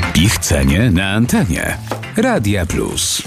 Pichcenie na antenie. Radia Plus.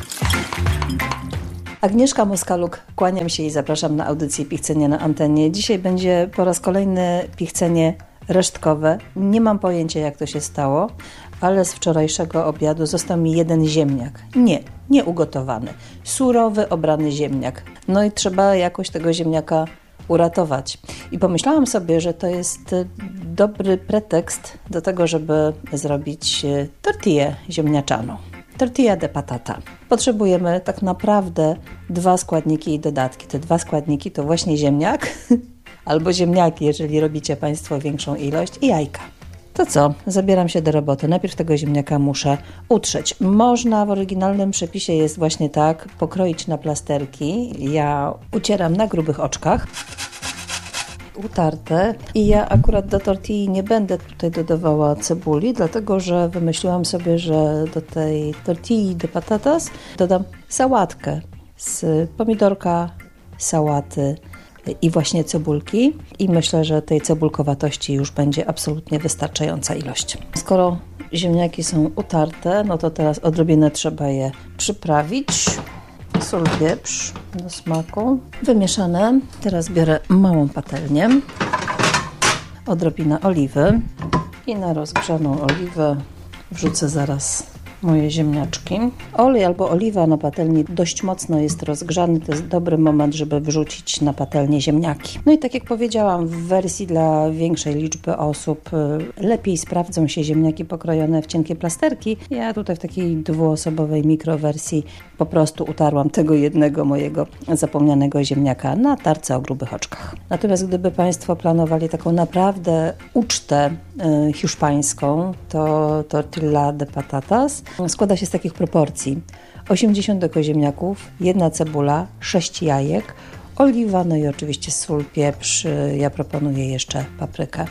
Agnieszka Moskaluk, kłaniam się i zapraszam na audycję Pichcenie na antenie. Dzisiaj będzie po raz kolejny pichcenie resztkowe. Nie mam pojęcia, jak to się stało, ale z wczorajszego obiadu został mi jeden ziemniak. Nie ugotowany. Surowy, obrany ziemniak. No i trzeba jakoś tego ziemniaka uratować. I pomyślałam sobie, że to jest dobry pretekst do tego, żeby zrobić tortillę ziemniaczaną. Tortilla de patata. Potrzebujemy tak naprawdę 2 składniki i dodatki. Te 2 składniki to właśnie ziemniak albo ziemniaki, jeżeli robicie Państwo większą ilość, i jajka. To co? Zabieram się do roboty. Najpierw tego ziemniaka muszę utrzeć. Można, w oryginalnym przepisie jest właśnie tak, pokroić na plasterki. Ja ucieram na grubych oczkach. Utarte. I ja akurat do tortilli nie będę tutaj dodawała cebuli, dlatego że wymyśliłam sobie, że do tej tortilli de patatas dodam sałatkę z pomidorka, sałaty i właśnie cebulki. I myślę, że tej cebulkowatości już będzie absolutnie wystarczająca ilość. Skoro ziemniaki są utarte, no to teraz odrobinę trzeba je przyprawić. Sól, pieprz do smaku. Wymieszane. Teraz biorę małą patelnię. Odrobinę oliwy. I na rozgrzaną oliwę wrzucę zaraz moje ziemniaczki. Olej albo oliwa na patelni dość mocno jest rozgrzany. To jest dobry moment, żeby wrzucić na patelnię ziemniaki. No i tak jak powiedziałam, w wersji dla większej liczby osób lepiej sprawdzą się ziemniaki pokrojone w cienkie plasterki. Ja tutaj w takiej dwuosobowej mikrowersji po prostu utarłam tego jednego mojego zapomnianego ziemniaka na tarce o grubych oczkach. Natomiast gdyby Państwo planowali taką naprawdę ucztę hiszpańską, to tortilla de patatas składa się z takich proporcji: 80 ziemniaków, 1 cebula, 6 jajek, oliwa, no i oczywiście sól, pieprz. Ja proponuję jeszcze paprykę.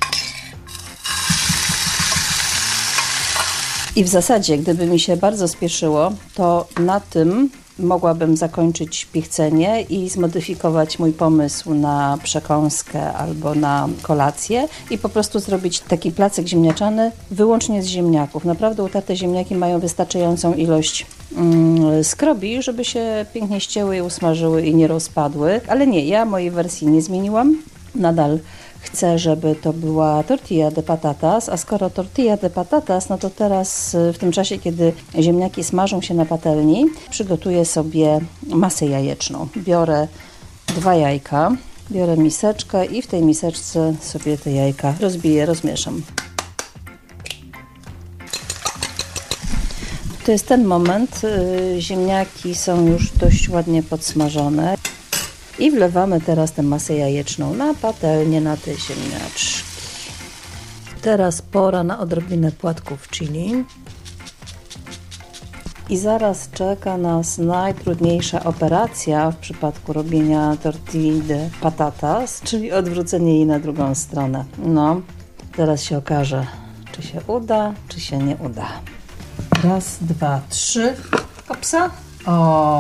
I w zasadzie, gdyby mi się bardzo spieszyło, to na tym mogłabym zakończyć pichcenie i zmodyfikować mój pomysł na przekąskę albo na kolację i po prostu zrobić taki placek ziemniaczany wyłącznie z ziemniaków. Naprawdę utarte ziemniaki mają wystarczającą ilość skrobi, żeby się pięknie ścięły i usmażyły i nie rozpadły. Ale nie, ja mojej wersji nie zmieniłam. Nadal chcę, żeby to była tortilla de patatas, a skoro tortilla de patatas, no to teraz w tym czasie, kiedy ziemniaki smażą się na patelni, przygotuję sobie masę jajeczną. Biorę 2 jajka, biorę miseczkę i w tej miseczce sobie te jajka rozbiję, rozmieszam. To jest ten moment, ziemniaki są już dość ładnie podsmażone. I wlewamy teraz tę masę jajeczną na patelnię, na te ziemniaczki. Teraz pora na odrobinę płatków chili. I zaraz czeka nas najtrudniejsza operacja w przypadku robienia tortilli de patatas, czyli odwrócenie jej na drugą stronę. No, zaraz się okaże, czy się uda, czy się nie uda. 1, 2, 3. Hopsa. O!